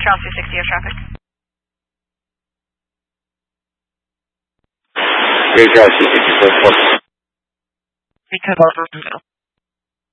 Cal 260 air traffic. Great Cal 260, 4. Because